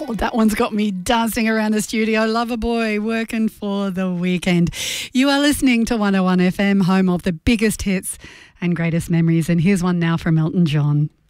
Oh, that one's got me dancing around the studio. Loverboy, working for the weekend. You are listening to 101 FM, home of the biggest hits and greatest memories. And here's one now from Elton John.